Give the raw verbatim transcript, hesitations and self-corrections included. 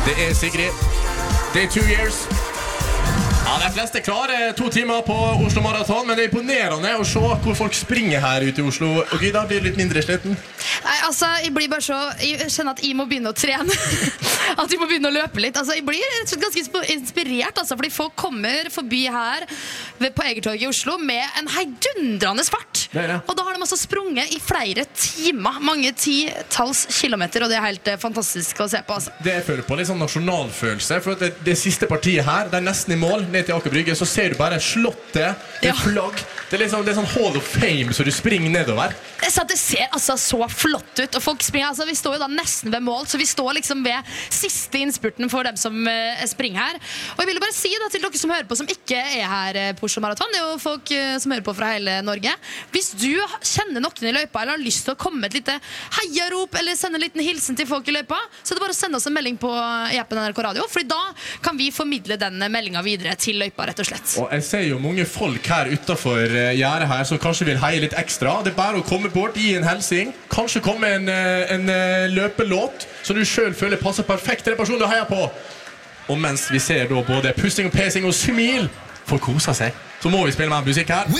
Det er Sigrid. Det er two years. Ja, de fleste klarer to timer på Oslo Marathon, men det er imponerende å se hvor folk springer her ute i Oslo. Og Gyda blir litt mindre sliten. Nei, altså, jeg blir bare så Jeg kjenner at jeg må begynne å trene. At jeg må begynne å løpe litt. Altså, jeg blir rett og slett ganske inspirert, altså, fordi folk kommer forbi her ved, på Egertorget i Oslo med en heidundrende fart. Det er det. Og da har de altså sprunget i flere timer, mange titalls kilometer, og det er helt eh, fantastisk å se på, altså. Det jeg føler på litt sånn nasjonalfølelse, for at det, det siste partiet her, det er nesten i mål, ned til Aker Brygge, så ser du bare slottet, det Ja. flagg. Det er liksom det er sånn Hall of Fame, så du springer nedover. Det, så det ser altså så flott ut, og folk springer, altså vi står jo da nesten ved mål, så vi står liksom ved siste innspurten for dem som eh, springer her. Og jeg vil jo bare si da til dere som hører på, som ikke er her eh, på Oslo Marathon, det er jo folk eh, som hører på fra hele Norge. Hvis du kjenner noen i løypa, eller har lyst til å komme med et lite heiarop, eller sende en liten hilsen til folk i løypa, så er det bare å sende oss en melding på appen N R K Radio, fordi da kan vi formidle den meldingen videre til løypa, rett og slett. Og jeg ser jo mange folk her utenfor eh, gjerdet her som kanskje vil heie litt ekstra. Det er bare å komme bort, gi en helsing, kanskje komme en, eh, en eh, løpelåt som du selv føler passer perfekt til den personen du heier på. Og mens vi ser da både pussing og pesing og smil for å kose seg, så må vi spille med musikk her.